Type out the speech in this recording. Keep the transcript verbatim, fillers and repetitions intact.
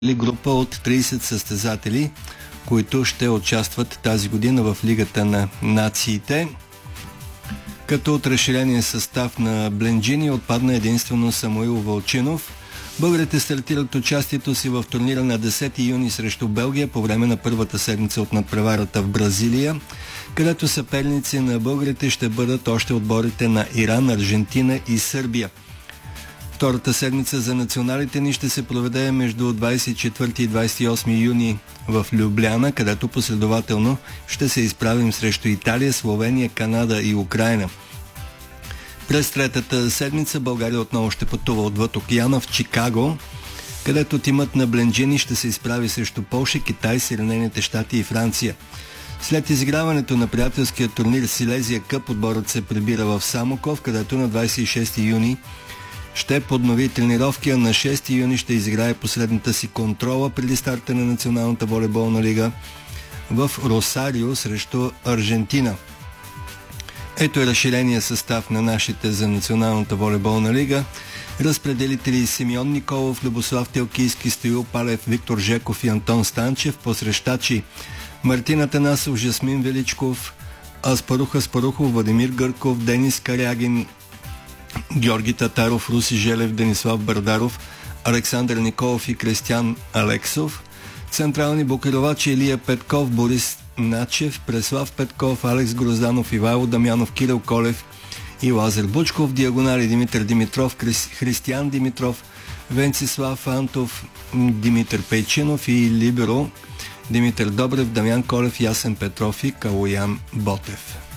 група от трийсет състезатели, които ще участват тази година в Лигата на нациите. Като от разширения състав на Бленджини отпадна единствено Самуил Вълчинов. Българите стартират участието си в турнира на десети юни срещу Белгия по време на първата седмица от надпреварата в Бразилия, където съперници на българите ще бъдат още отборите на Иран, Аржентина и Сърбия. Втората седмица за националите ни ще се проведе между двадесет и четвърти и двадесет и осми юни в Любляна, където последователно ще се изправим срещу Италия, Словения, Канада и Украйна. През третата седмица България отново ще пътува отвъд океана в Чикаго, където тимът на Бленджини ще се изправи срещу Полша, Китай, Съединените щати и Франция. След изиграването на приятелския турнир Силезия Къп, отборът се прибира в Самоков, където на двадесет и шести юни ще поднови тренировки, а на шести юни ще изиграе последната си контрола преди старта на Националната волейболна лига в Росарио срещу Аржентина. Ето е разширения състав на нашите за Националната волейболна лига. Разпределители Симеон Николов, Любослав Телкийски, Стоил Палев, Виктор Жеков и Антон Станчев. Посрещачи Мартин Атанасов, Жасмин Величков, Аспарух Аспарухов, Владимир Гърков, Денис Карягин, Георги Татаров, Руси Желев, Денислав Бардаров, Александър Николов и Кристиян Алексов. Централни бокировачи Илия Петков, Борис Начев, Преслав Петков, Алекс Грозданов, Ивайло Дамянов, Кирил Колев и Лазар Бучков. Диагонали Димитър Димитров, Християн Димитров, Венцислав Антов, Димитър Пейчинов и либеро Димитър Добрев, Дамян Колев, Ясен Петров и Калоян Ботев.